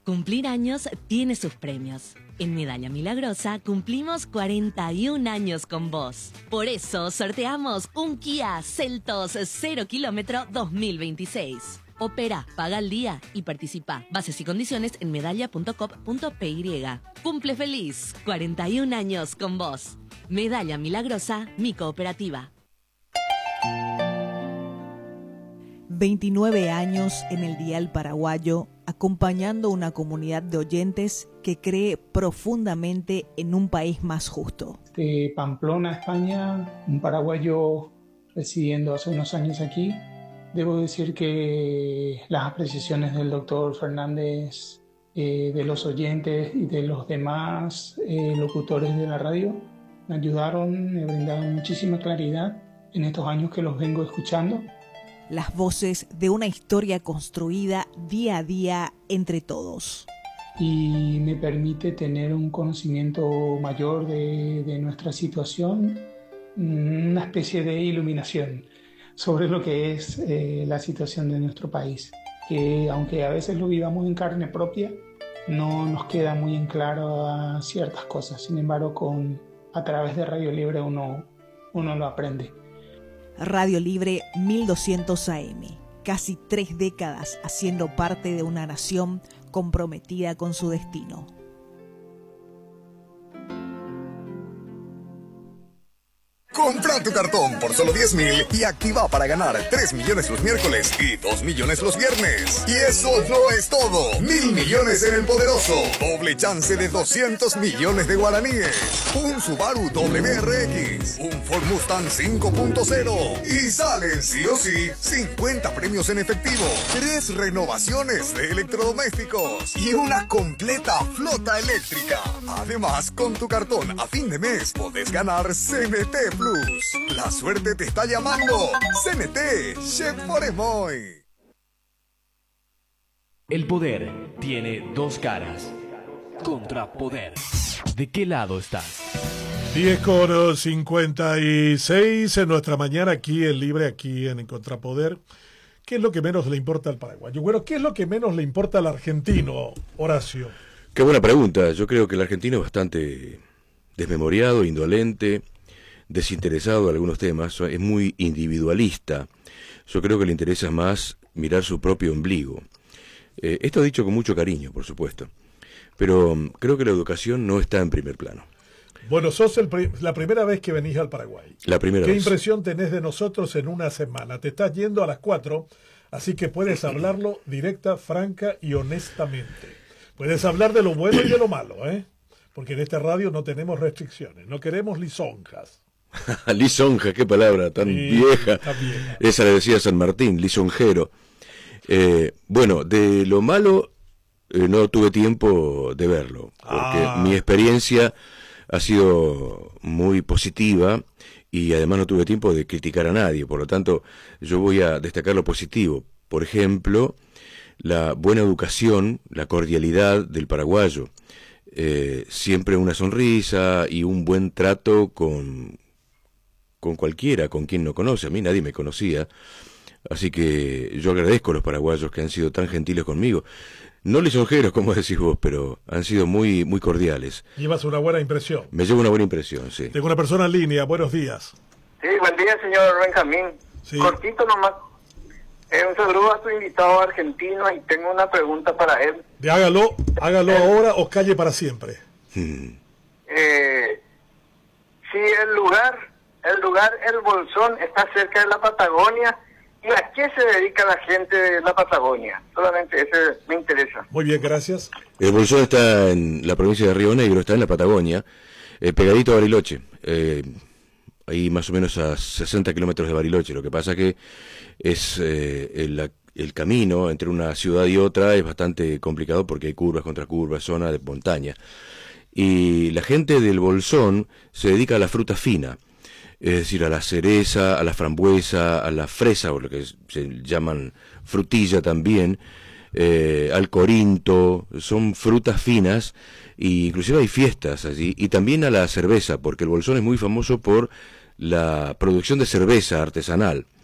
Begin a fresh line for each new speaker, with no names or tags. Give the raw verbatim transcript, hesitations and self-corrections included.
Cumplir años tiene sus premios. En Medalla Milagrosa cumplimos cuarenta y un años con vos. Por eso sorteamos un Kia Seltos cero kilómetro dos mil veintiséis. Opera, paga al día y participa. Bases y condiciones en medalla punto com punto p y. Cumple feliz, cuarenta y un años con vos. Medalla Milagrosa, mi cooperativa.
veintinueve años en el dial paraguayo, acompañando una comunidad de oyentes que cree profundamente en un país más justo.
De Pamplona, España, un paraguayo residiendo hace unos años aquí. Debo decir que las apreciaciones del doctor Fernández, eh, de los oyentes y de los demás eh, locutores de la radio me ayudaron, me brindaron muchísima claridad en estos años que los vengo escuchando.
Las voces de una historia construida día a día entre todos.
Y me permite tener un conocimiento mayor de, de nuestra situación, una especie de iluminación sobre lo que es eh, la situación de nuestro país, que aunque a veces lo vivamos en carne propia, no nos queda muy en claro ciertas cosas. Sin embargo, con, a través de Radio Libre uno, uno lo aprende.
Radio Libre mil doscientos A M, casi tres décadas haciendo parte de una nación comprometida con su destino.
Compra tu cartón por solo diez mil y activa para ganar tres millones los miércoles y dos millones los viernes. Y eso no es todo. Mil millones en el poderoso. Doble chance de doscientos millones de guaraníes. Un Subaru W R X. Un Ford Mustang cinco punto cero. Y salen sí o sí cincuenta premios en efectivo. Tres renovaciones de electrodomésticos. Y una completa flota eléctrica. Además, con tu cartón a fin de mes podés ganar C N T Plus. La suerte te está llamando. C N T, Chef Moremoy.
El poder tiene dos caras. Contrapoder. ¿De qué lado estás?
diez con cincuenta y seis en nuestra mañana aquí en Libre, aquí en Contrapoder. ¿Qué es lo que menos le importa al paraguayo? Bueno, ¿qué es lo que menos le importa al argentino, Horacio?
Qué buena pregunta. Yo creo que el argentino es bastante desmemoriado, indolente, desinteresado de algunos temas, es muy individualista. Yo creo que le interesa más mirar su propio ombligo. Eh, esto dicho con mucho cariño, por supuesto, pero um, creo que la educación no está en primer plano.
Bueno, sos el pri- la primera vez que venís al Paraguay.
La primera
¿Qué
vez.
impresión tenés de nosotros en una semana? Te estás yendo a las cuatro, así que puedes hablarlo directa, franca y honestamente. Puedes hablar de lo bueno y de lo malo, ¿eh? Porque en esta radio no tenemos restricciones, no queremos lisonjas.
Lisonja, qué palabra tan sí, vieja. Esa le decía San Martín, lisonjero. Eh, bueno, de lo malo eh, no tuve tiempo de verlo, porque ah. mi experiencia ha sido muy positiva y además no tuve tiempo de criticar a nadie. Por lo tanto, yo voy a destacar lo positivo. Por ejemplo, la buena educación, la cordialidad del paraguayo. Eh, siempre una sonrisa y un buen trato con... con cualquiera, con quien no conoce. A mí nadie me conocía, así que yo agradezco a los paraguayos que han sido tan gentiles conmigo. No lisonjeros, como decís vos, pero han sido muy muy cordiales.
Llevas una buena impresión.
Me llevo una buena impresión, sí.
Tengo una persona en línea, buenos días.
Sí, buen día, señor Benjamín. Sí. Cortito nomás. Eh, un saludo a tu invitado argentino y tengo una pregunta para él.
De hágalo, hágalo eh, ahora o calle para siempre.
Hmm.
Eh, si el lugar... El lugar, el Bolsón, está cerca de la Patagonia. ¿Y a qué se dedica la gente de la Patagonia? Solamente ese me interesa.
Muy bien, gracias.
El Bolsón está en la provincia de Río Negro, está en la Patagonia, eh, pegadito a Bariloche. Eh, ahí más o menos a sesenta kilómetros de Bariloche. Lo que pasa que es eh, el, el camino entre una ciudad y otra es bastante complicado porque hay curvas contra curvas, zona de montaña. Y la gente del Bolsón se dedica a la fruta fina. Es decir, a la cereza, a la frambuesa, a la fresa, o lo que se llaman frutilla también, eh, al corinto, son frutas finas, e inclusive hay fiestas allí, y también a la cerveza, porque el Bolsón es muy famoso por la producción de cerveza artesanal.